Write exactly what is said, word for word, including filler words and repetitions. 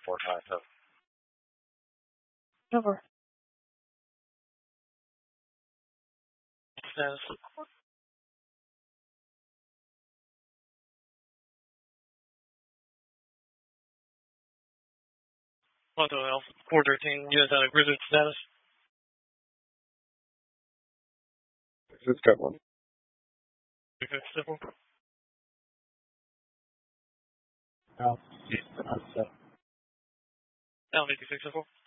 four five seven. Over. Status. Lotto Alpha four thirteen, U S out of Grizzard status. It's got one. Okay, simple. No. Not so. Down eighty-six simple.